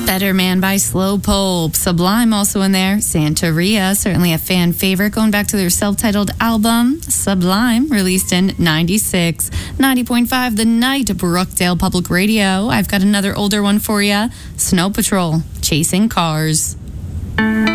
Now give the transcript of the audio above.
Better Man by Slow Pulp. Sublime also in there. Santeria, certainly a fan favorite, going back to their self-titled album, Sublime, released in 96. 90.5 The Night, Brookdale Public Radio. I've got another older one for you. Snow Patrol, Chasing Cars.